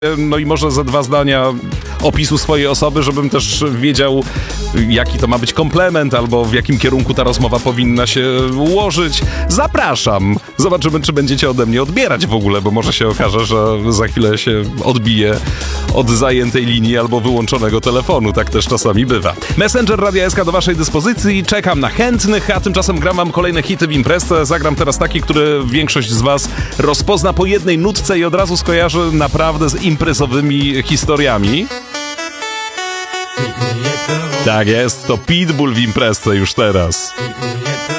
No i może ze 2 zdania opisu swojej osoby, żebym też wiedział, jaki to ma być komplement, albo w jakim kierunku ta rozmowa powinna się ułożyć. Zapraszam. Zobaczymy, czy będziecie ode mnie odbierać w ogóle, bo może się okaże, że za chwilę się odbije od zajętej linii albo wyłączonego telefonu. Tak też czasami bywa. Messenger Radia SK do waszej dyspozycji. Czekam na chętnych, a tymczasem gram wam kolejne hity w imprezce. Zagram teraz taki, który większość z was rozpozna po jednej nutce i od razu skojarzy naprawdę z imprezowymi historiami. Tak jest, to Pitbull w imprezce już teraz.